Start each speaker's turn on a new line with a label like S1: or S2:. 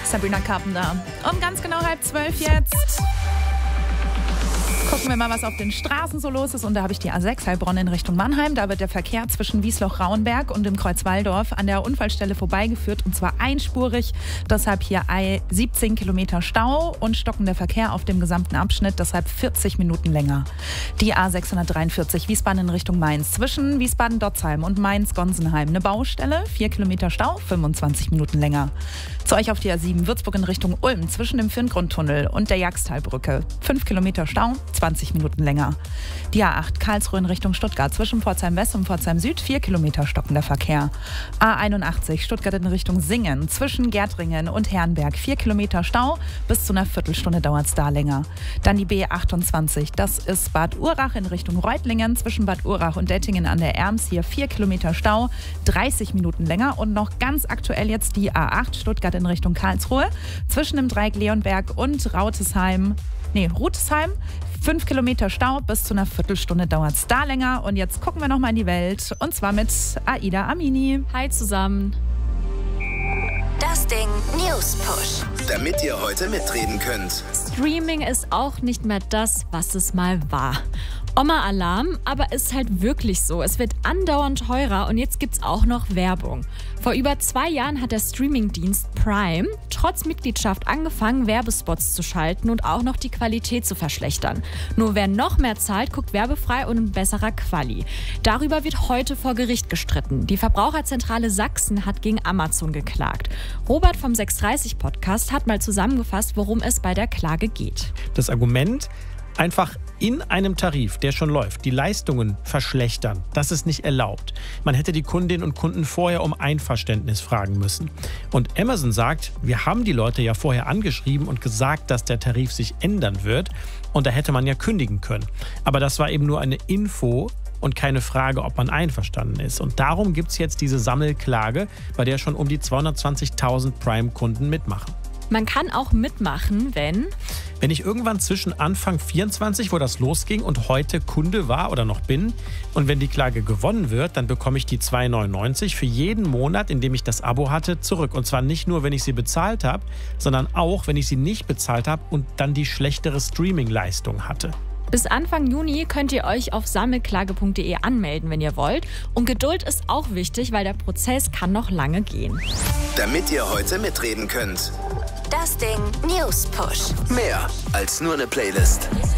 S1: Sabrina Carpenter. Um ganz genau 11:30 jetzt. Gucken wir mal, was auf den Straßen so los ist. Und da habe ich die A6 Heilbronn in Richtung Mannheim. Da wird der Verkehr zwischen Wiesloch-Rauenberg und dem Kreuz Walldorf an der Unfallstelle vorbeigeführt. Und zwar einspurig. Deshalb hier 17 Kilometer Stau und stockender Verkehr auf dem gesamten Abschnitt. Deshalb 40 Minuten länger. Die A643 Wiesbaden in Richtung Mainz. Zwischen Wiesbaden-Dotzheim und Mainz-Gonsenheim eine Baustelle. 4 Kilometer Stau, 25 Minuten länger. Zu euch auf die A7 Würzburg in Richtung Ulm. Zwischen dem Firngrundtunnel und der Jagstalbrücke. 5 Kilometer Stau, 20 Minuten länger. Die A8 Karlsruhe in Richtung Stuttgart. Zwischen Pforzheim West und Pforzheim Süd 4 Kilometer stockender Verkehr. A81 Stuttgart in Richtung Singen. Zwischen Gärtringen und Herrenberg 4 Kilometer Stau. Bis zu einer Viertelstunde dauert es da länger. Dann die B28. Das ist Bad Urach in Richtung Reutlingen. Zwischen Bad Urach und Dettingen an der Erms hier 4 Kilometer Stau. 30 Minuten länger. Und noch ganz aktuell jetzt die A8 Stuttgart in Richtung Karlsruhe. Zwischen dem Dreieck Leonberg und Rutesheim 5 Kilometer Stau, bis zu einer Viertelstunde dauert es da länger. Und jetzt gucken wir nochmal in die Welt. Und zwar mit Aida Amini.
S2: Hi zusammen.
S3: Das Ding News Push.
S4: Damit ihr heute mitreden könnt.
S2: Streaming ist auch nicht mehr das, was es mal war. Oma Alarm, aber ist halt wirklich so. Es wird andauernd teurer und jetzt gibt's auch noch Werbung. Vor über 2 Jahren hat der Streamingdienst Prime trotz Mitgliedschaft angefangen, Werbespots zu schalten und auch noch die Qualität zu verschlechtern. Nur wer noch mehr zahlt, guckt werbefrei und in besserer Quali. Darüber wird heute vor Gericht gestritten. Die Verbraucherzentrale Sachsen hat gegen Amazon geklagt. Robert vom 630-Podcast hat mal zusammengefasst, worum es bei der Klage geht.
S5: Das Argument: einfach in einem Tarif, der schon läuft, die Leistungen verschlechtern. Das ist nicht erlaubt. Man hätte die Kundinnen und Kunden vorher um Einverständnis fragen müssen. Und Amazon sagt, wir haben die Leute ja vorher angeschrieben und gesagt, dass der Tarif sich ändern wird. Und da hätte man ja kündigen können. Aber das war eben nur eine Info und keine Frage, ob man einverstanden ist. Und darum gibt es jetzt diese Sammelklage, bei der schon um die 220.000 Prime-Kunden mitmachen.
S2: Man kann auch mitmachen, wenn
S5: ich irgendwann zwischen Anfang 24, wo das losging, und heute Kunde war oder noch bin, und wenn die Klage gewonnen wird, dann bekomme ich die 2,99 für jeden Monat, in dem ich das Abo hatte, zurück. Und zwar nicht nur, wenn ich sie bezahlt habe, sondern auch, wenn ich sie nicht bezahlt habe und dann die schlechtere Streaming-Leistung hatte.
S2: Bis Anfang Juni könnt ihr euch auf sammelklage.de anmelden, wenn ihr wollt. Und Geduld ist auch wichtig, weil der Prozess kann noch lange gehen.
S4: Damit ihr heute mitreden könnt.
S3: Das Ding News Push.
S4: Mehr als nur eine Playlist.